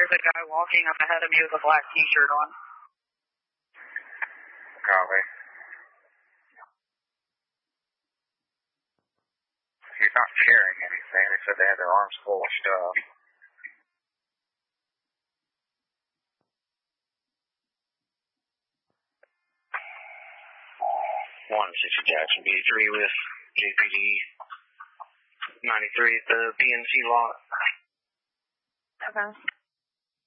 there's a guy walking up ahead of me with a black t-shirt on. Copy. He's not carrying anything. They said they had their arms full of stuff. 160 Jackson B3 with JPD 93 at the PNC lot. Okay.